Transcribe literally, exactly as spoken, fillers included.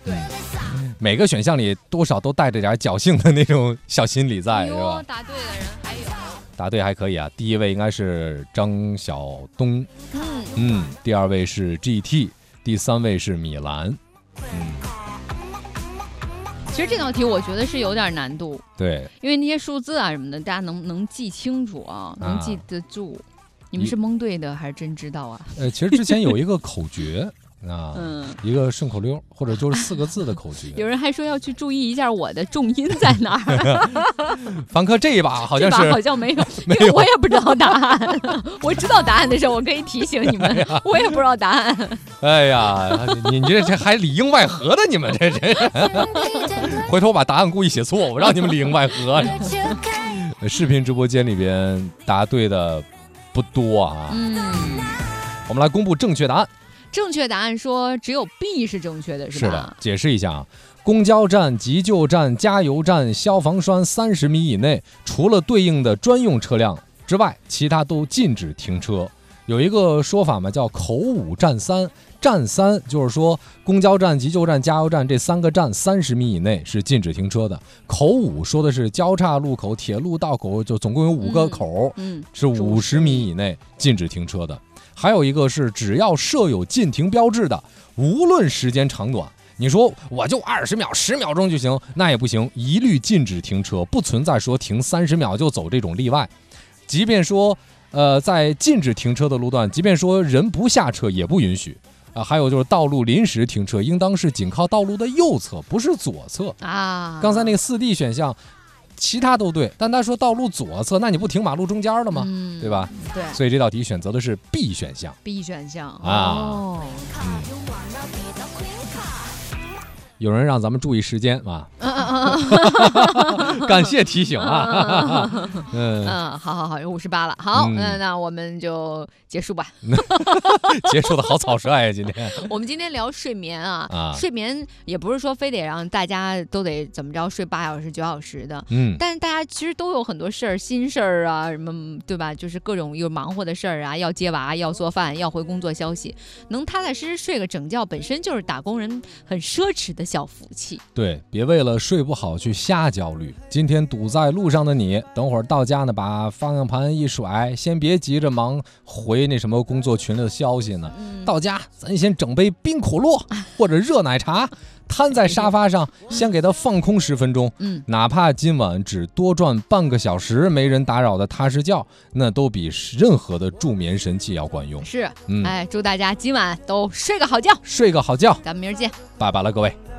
对，每个选项里多少都带着点侥幸的那种小心理在，是吧？ 答对的人还有， 答对还可以啊。第一位应该是张晓东， 嗯嗯，第二位是 G T， 第三位是米兰，嗯。 其实这道题我觉得是有点难度， 对， 因为那些数字啊什么的，大家能能记清楚啊，能记得住。啊、你们是蒙对的还是真知道啊？ 呃，其实之前有一个口诀啊，嗯，一个顺口溜，或者就是四个字的口诀。 有人还说要去注意一下我的重音在哪儿。 凡客这一把好像是， 这把好像没有，因为我也不知道答案。我知道答案的时候，我可以提醒你们，我也不知道答案。 哎呀，你你这这还里应外合的，你们这这，回头把答案故意写错，我让你们里应外合。视频直播间里边答对的不多啊，嗯，我们来公布正确答案。 正确答案说只有 B 是正确的，是吧？ 是的，解释一下啊，公交站、急救站、加油站、消防栓三十米以内，除了对应的专用车辆之外，其他都禁止停车。有一个说法嘛，叫口五站三。站三就是说，公交站、急救站、加油站这三个站三十米以内是禁止停车的。口五说的是交叉路口、铁路道口，就总共有五个口，嗯，嗯是五十米以内禁止停车的。还有一个是，只要设有禁停标志的，无论时间长短，你说我就二十秒、十秒钟就行，那也不行，一律禁止停车，不存在说停三十秒就走这种例外。即便说，呃，在禁止停车的路段，即便说人不下车也不允许。啊，还有就是道路临时停车，应当是紧靠道路的右侧，不是左侧啊。刚才那个四 D 选项，其他都对，但他说道路左侧，那你不停马路中间了吗？嗯、对吧？ 对， 所以这道题选择的是 B 选项。 B 选项啊。哦嗯有人让咱们注意时间啊，感谢提醒啊。 嗯嗯，好好好，有五十八了，好，嗯、那那我们就结束吧。 结束的好草率啊，今天。 我们今天聊睡眠啊，啊睡眠也不是说非得让大家都得怎么着睡八小时、九小时的，嗯，但是大家其实都有很多事儿、心事儿啊，什么对吧？就是各种又忙活的事儿啊，要接娃、要做饭、要回工作消息，能踏踏实实睡个整觉，本身就是打工人很奢侈的小福气。 对，别为了睡不好去瞎焦虑。今天堵在路上的你，等会儿到家呢，把方向盘一甩，先别急着忙回那什么工作群里的消息呢。嗯、到家咱先整杯冰可乐或者热奶茶，瘫在沙发上，先给它放空十分钟。嗯，哪怕今晚只多赚半个小时，没人打扰的踏实觉，那都比任何的助眠神器要管用。 是，嗯，哎，祝大家今晚都睡个好觉， 睡个好觉。 咱们明儿见， 拜拜了，各位。